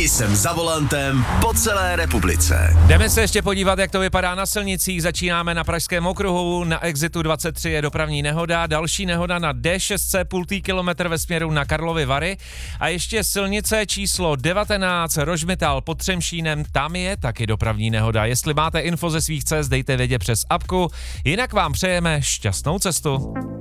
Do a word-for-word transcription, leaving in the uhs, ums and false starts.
I jsem za volantem po celé republice. Jdeme se ještě podívat, jak to vypadá na silnicích. Začínáme na Pražském okruhu, na exitu dvacet tři je dopravní nehoda, další nehoda na D šest, půl kilometr ve směru na Karlovy Vary a ještě silnice číslo devatenáct Rožmitál pod Třemšínem, tam je taky dopravní nehoda. Jestli máte info ze svých cest, dejte vědět přes apku, jinak vám přejeme šťastnou cestu.